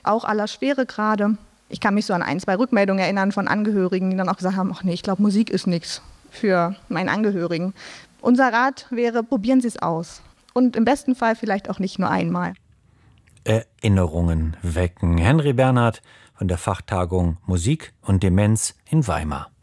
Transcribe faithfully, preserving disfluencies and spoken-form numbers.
auch aller Schweregrade. Ich kann mich so an ein, zwei Rückmeldungen erinnern von Angehörigen, die dann auch gesagt haben, ach nee, ich glaube, Musik ist nichts für meinen Angehörigen. Unser Rat wäre, probieren Sie es aus. Und im besten Fall vielleicht auch nicht nur einmal. Erinnerungen wecken. Henry Bernhard von der Fachtagung Musik und Demenz in Weimar.